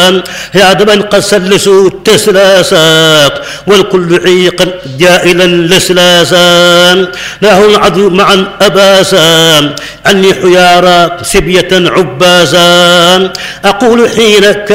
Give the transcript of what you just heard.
يا دمن قد سلسوا التسلاسات والكل عيقا جائلا لسلاسا له العدو معا أباسا عني حيارا سبية عباسا أقول حين